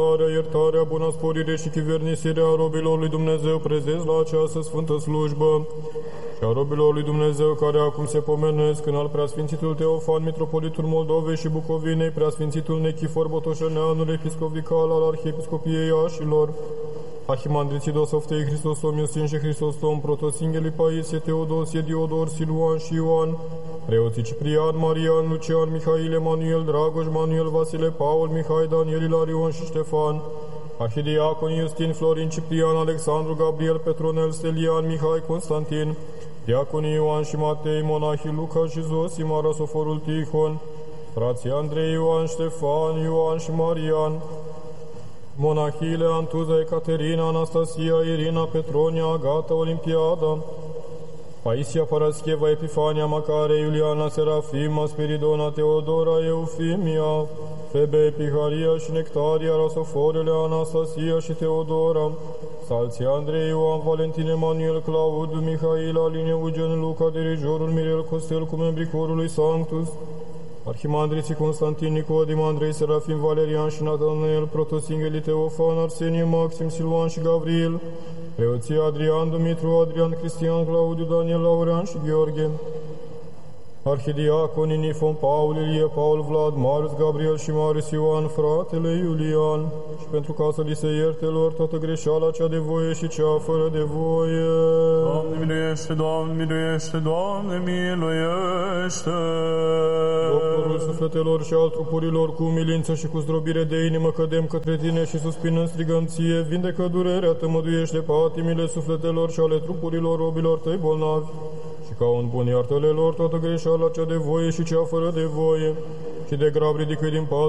iertarea, buna sporire și chivernisirea robilor lui Dumnezeu prezenți la această sfântă slujbă și a robilor lui Dumnezeu care acum se pomenesc în al preasfințitul Teofan, mitropolitul Moldovei și Bucovinei, preasfințitul Nechifor Botoșăneanul, episcopical al Arhiepiscopiei Iașilor, Arhimandriții Dosoftei, Hristostom, Iusin și Hristostom, Protosinghelii Paisie, Teodosie, Diodor, Siluan și Ioan, preoții Ciprian, Marian, Lucian, Mihail, Emanuel, Dragoș, Manuel, Vasile, Paul, Mihai, Daniel, Ilarion și Ștefan, arhidiaconii Iustin, Florin, Ciprian, Alexandru, Gabriel, Petronel, Stelian, Mihai, Constantin, diaconii Ioan și Matei, monahii Luca și Zosim, Arasoforul Tihon, frații Andrei, Ioan, Ștefan, Ioan și Marian, monahiile Antuza, Ecaterina, Anastasia, Irina, Petronia, Agata, Olimpiada, Paisia, Parascheva, Epifania, Macare, Iuliana, Serafima, Spiridona, Teodora, Eufimia, Febe, Epiharia și Nectaria, Rasoforele, Anastasia și Teodora, Salții Andrei, Ioan, Valentin, Emanuel, Claud, Mihail, Aline, Eugen, Luca, Dirijorul, Mirel, Costel, cu membrii corului Sanctus, Arhimandriții Constantin, Nicodim, Andrei, Serafim, Valerian și Natanel, Protosinghelii Teofan, Arsenie, Maxim, Siluan și Gavril, preoții Adrian, Dumitru, Adrian, Cristian, Claudiu, Daniel, Laurean și Gheorghe, arhidiaconii Nifon, Paul, Ilie, Paul, Vlad, Marius, Gabriel și Marius Ioan, fratele Iulian, și pentru ca să li se ierte lor toată greșeala cea de voie și cea fără de voie. Doamne miluiește, Doamne miluiește, Doamne miluiește! Doctorul sufletelor și al trupurilor, cu umilință și cu zdrobire de inimă cădem către Tine și suspinând strigăm Ție, vindecă durerea, tămăduiește patimile sufletelor și ale trupurilor robilor Tăi bolnavi, și ca un bun iartă-le lor toată greșeala cea de voie și cea fără de voie, și de grab ridică din pat